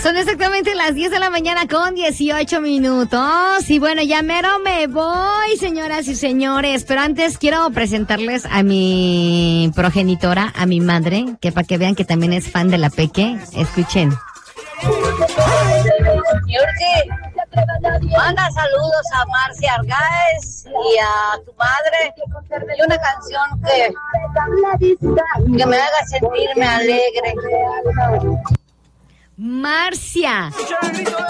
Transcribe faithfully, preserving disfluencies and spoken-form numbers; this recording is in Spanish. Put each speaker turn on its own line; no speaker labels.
Son exactamente las diez de la mañana con dieciocho minutos. Y bueno, ya mero me voy, señoras y señores. Pero antes quiero presentarles a mi progenitora, a mi madre, que para que vean que también es fan de la Peque. Escuchen.
Yorkie, manda saludos a Marcia Argáez y a tu madre. Y una canción que, que me haga sentirme alegre.
Marcia.